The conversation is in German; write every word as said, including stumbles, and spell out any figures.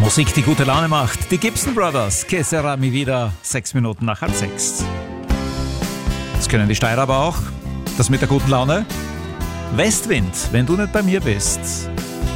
Musik, die gute Laune macht. Die Gibson Brothers. Que sera mi vida. Sechs Minuten nach halb sechs. Das können die Steirer aber auch. Das mit der guten Laune. Westwind, wenn du nicht bei mir bist.